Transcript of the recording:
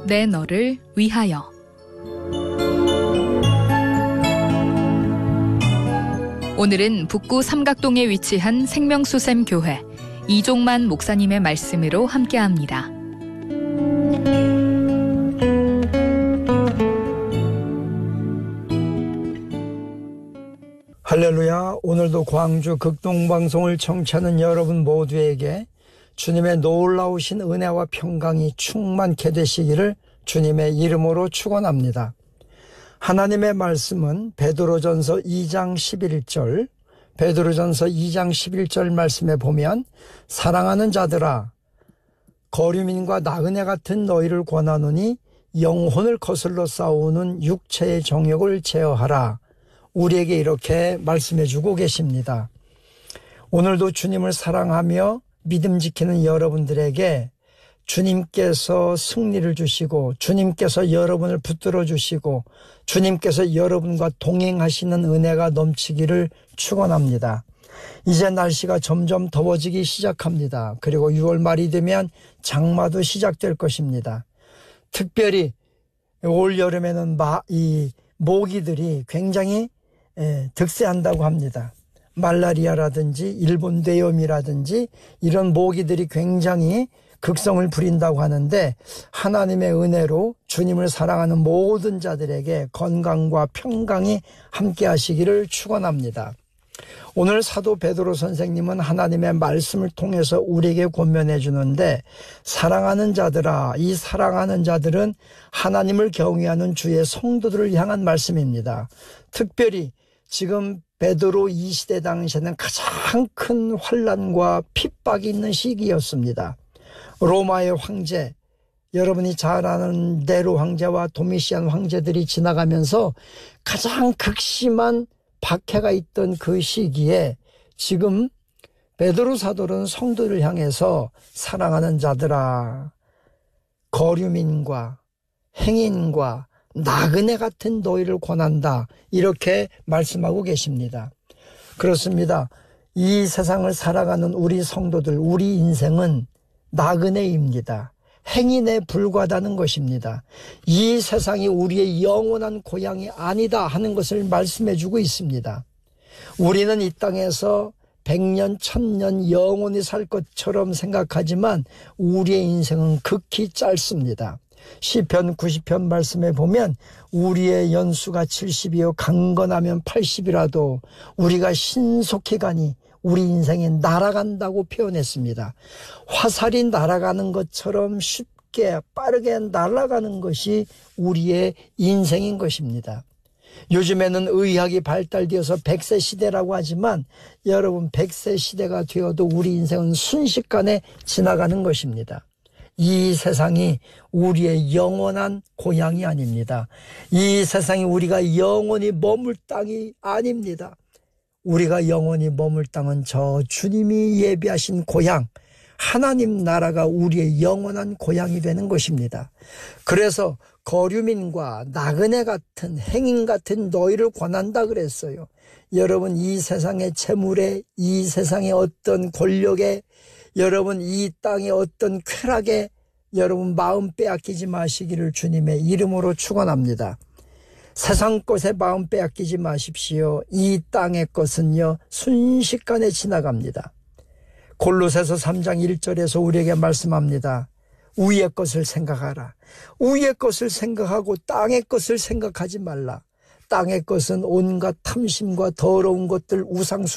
내 너를 위하여. 오늘은 북구 삼각동에 위치한 생명수샘 교회 이종만 목사님의 말씀으로 함께합니다. 할렐루야. 오늘도 광주 극동방송을 청취하는 여러분 모두에게 주님의 놀라우신 은혜와 평강이 충만케 되시기를 주님의 이름으로 축원합니다. 하나님의 말씀은 베드로전서 2장 11절, 베드로전서 2장 11절 말씀에 보면 사랑하는 자들아 거류민과 나그네 같은 너희를 권하노니 영혼을 거슬러 싸우는 육체의 정욕을 제어하라. 우리에게 이렇게 말씀해 주고 계십니다. 오늘도 주님을 사랑하며 믿음 지키는 여러분들에게 주님께서 승리를 주시고 주님께서 여러분을 붙들어 주시고 주님께서 여러분과 동행하시는 은혜가 넘치기를 축원합니다. 이제 날씨가 점점 더워지기 시작합니다. 그리고 6월 말이 되면 장마도 시작될 것입니다. 특별히 올 여름에는 이 모기들이 굉장히 득세한다고 합니다. 말라리아라든지 일본 뇌염이라든지 이런 모기들이 굉장히 극성을 부린다고 하는데 하나님의 은혜로 주님을 사랑하는 모든 자들에게 건강과 평강이 함께 하시기를 축원합니다. 오늘 사도 베드로 선생님은 하나님의 말씀을 통해서 우리에게 권면해 주는데 사랑하는 자들아, 이 사랑하는 자들은 하나님을 경외하는 주의 성도들을 향한 말씀입니다. 특별히 지금 베드로 이 시대 당시에는 가장 큰 환난과 핍박이 있는 시기였습니다. 로마의 황제, 여러분이 잘 아는 네로 황제와 도미시안 황제들이 지나가면서 가장 극심한 박해가 있던 그 시기에 지금 베드로 사도는 성도를 향해서 사랑하는 자들아 거류민과 행인과 나그네 같은 너희를 권한다, 이렇게 말씀하고 계십니다. 그렇습니다. 이 세상을 살아가는 우리 성도들, 우리 인생은 나그네입니다. 행인에 불과하다는 것입니다. 이 세상이 우리의 영원한 고향이 아니다 하는 것을 말씀해 주고 있습니다. 우리는 이 땅에서 100년, 1000년 영원히 살 것처럼 생각하지만 우리의 인생은 극히 짧습니다. 시편 90편 말씀에 보면 우리의 연수가 70이요 강건하면 80이라도 우리가 신속히 가니 우리 인생이 날아간다고 표현했습니다. 화살이 날아가는 것처럼 쉽게 빠르게 날아가는 것이 우리의 인생인 것입니다. 요즘에는 의학이 발달되어서 100세 시대라고 하지만 여러분 100세 시대가 되어도 우리 인생은 순식간에 지나가는 것입니다. 이 세상이 우리의 영원한 고향이 아닙니다. 이 세상이 우리가 영원히 머물 땅이 아닙니다. 우리가 영원히 머물 땅은 저 주님이 예비하신 고향, 하나님 나라가 우리의 영원한 고향이 되는 것입니다. 그래서 거류민과 나그네 같은 행인 같은 너희를 권한다 그랬어요. 여러분 이 세상의 재물에, 이 세상의 어떤 권력에, 여러분 이 땅의 어떤 쾌락에 여러분 마음 빼앗기지 마시기를 주님의 이름으로 축원합니다. 세상 것에 마음 빼앗기지 마십시오. 이 땅의 것은요 순식간에 지나갑니다. 골로새서 3장 1절에서 우리에게 말씀합니다. 위의 것을 생각하라. 위의 것을 생각하고 땅의 것을 생각하지 말라. 땅의 것은 온갖 탐심과 더러운 것들, 우상숭